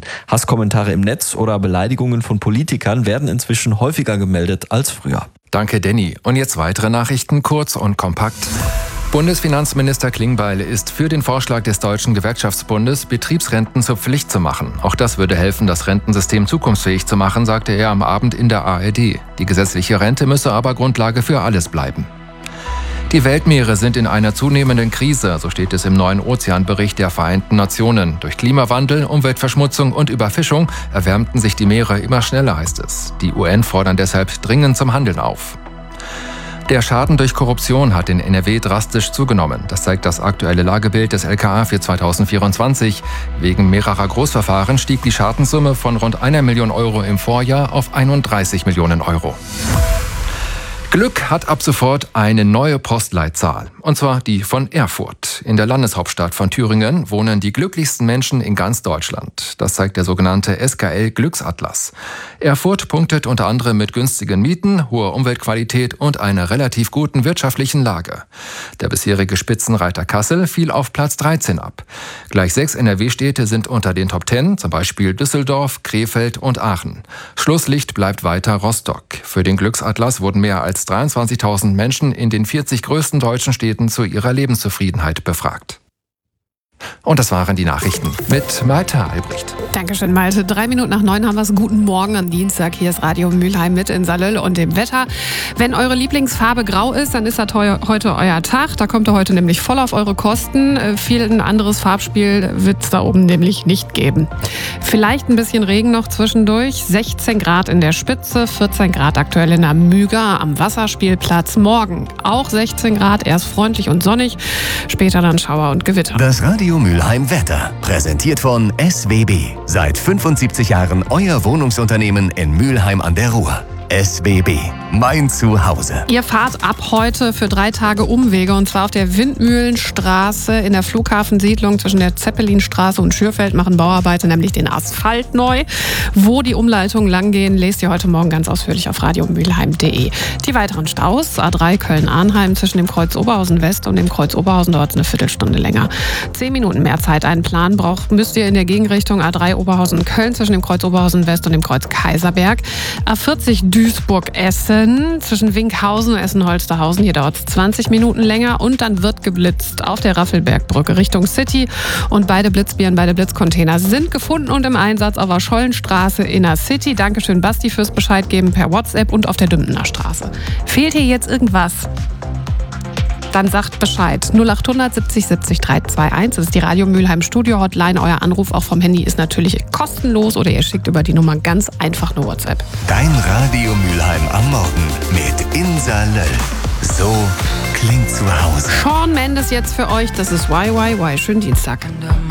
Hasskommentare im Netz oder Beleidigungen von Politikern werden inzwischen häufiger gemeldet als früher. Danke, Danny. Und jetzt weitere Nachrichten, kurz und kompakt. Bundesfinanzminister Klingbeil ist für den Vorschlag des Deutschen Gewerkschaftsbundes, Betriebsrenten zur Pflicht zu machen. Auch das würde helfen, das Rentensystem zukunftsfähig zu machen, sagte er am Abend in der ARD. Die gesetzliche Rente müsse aber Grundlage für alles bleiben. Die Weltmeere sind in einer zunehmenden Krise, so steht es im neuen Ozeanbericht der Vereinten Nationen. Durch Klimawandel, Umweltverschmutzung und Überfischung erwärmten sich die Meere immer schneller, heißt es. Die UN fordern deshalb dringend zum Handeln auf. Der Schaden durch Korruption hat in NRW drastisch zugenommen. Das zeigt das aktuelle Lagebild des LKA für 2024. Wegen mehrerer Großverfahren stieg die Schadenssumme von rund 1 Million Euro im Vorjahr auf 31 Millionen Euro. Glück hat ab sofort eine neue Postleitzahl, und zwar die von Erfurt. In der Landeshauptstadt von Thüringen wohnen die glücklichsten Menschen in ganz Deutschland. Das zeigt der sogenannte SKL Glücksatlas. Erfurt punktet unter anderem mit günstigen Mieten, hoher Umweltqualität und einer relativ guten wirtschaftlichen Lage. Der bisherige Spitzenreiter Kassel fiel auf Platz 13 ab. Gleich 6 NRW-Städte sind unter den Top 10, zum Beispiel Düsseldorf, Krefeld und Aachen. Schlusslicht bleibt weiter Rostock. Für den Glücksatlas wurden mehr als 23.000 Menschen in den 40 größten deutschen Städten zu ihrer Lebenszufriedenheit befragt. Und das waren die Nachrichten mit Malte Albrecht. Dankeschön, Malte. 3 Minuten nach 9 haben wir es. Guten Morgen am Dienstag. Hier ist Radio Mülheim mit in Salöll und dem Wetter. Wenn eure Lieblingsfarbe grau ist, dann ist das heute euer Tag. Da kommt ihr heute nämlich voll auf eure Kosten. Viel ein anderes Farbspiel wird es da oben nämlich nicht geben. Vielleicht ein bisschen Regen noch zwischendurch. 16 Grad in der Spitze, 14 Grad aktuell in der Müger am Wasserspielplatz. Morgen auch 16 Grad, erst freundlich und sonnig, später dann Schauer und Gewitter. Das Radio Mülheim Wetter, präsentiert von SWB. Seit 75 Jahren euer Wohnungsunternehmen in Mülheim an der Ruhr. SWB, mein Zuhause. Ihr fahrt ab heute für 3 Tage Umwege, und zwar auf der Windmühlenstraße in der Flughafensiedlung zwischen der Zeppelinstraße und Schürfeld machen Bauarbeiter nämlich den Asphalt neu. Wo die Umleitungen langgehen, lest ihr heute Morgen ganz ausführlich auf radiomülheim.de. Die weiteren Staus: A3 Köln-Arnheim zwischen dem Kreuz Oberhausen West und dem Kreuz Oberhausen, dauert eine Viertelstunde länger. 10 Minuten mehr Zeit einplanen müsst ihr in der Gegenrichtung A3 Oberhausen-Köln zwischen dem Kreuz Oberhausen West und dem Kreuz Kaiserberg. A40 Duisburg-Essen zwischen Winkhausen und Essen-Holsterhausen. Hier dauert es 20 Minuten länger, und dann wird geblitzt auf der Raffelbergbrücke Richtung City. Und beide Blitzbieren, beide Blitzcontainer sind gefunden und im Einsatz auf der Schollenstraße Inner City. Dankeschön, Basti, fürs Bescheid geben per WhatsApp, und auf der Dümpener Straße. Fehlt hier jetzt irgendwas? Dann sagt Bescheid. 0800 70 70 321. Das ist die Radio Mülheim Studio Hotline. Euer Anruf auch vom Handy ist natürlich kostenlos, oder ihr schickt über die Nummer ganz einfach eine WhatsApp. Dein Radio Mülheim am Morgen mit Insa Löll. So klingt zu Hause. Shawn Mendes jetzt für euch. Das ist Why. Schönen Dienstag.